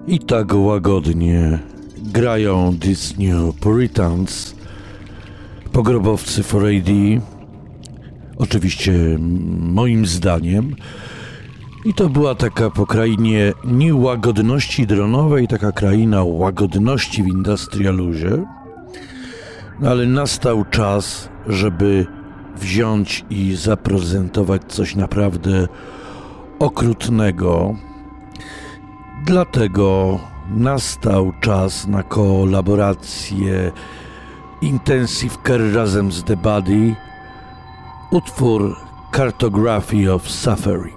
I tak łagodnie grają These New Puritans, pogrobowcy 4AD, oczywiście moim zdaniem. I to była taka po krainie niełagodności dronowej, taka kraina łagodności w industrialuzie. No ale nastał czas, żeby wziąć i zaprezentować coś naprawdę okrutnego. Dlatego nastał czas na kolaborację Intensive Care razem z The Body, utwór Cartography of Suffering.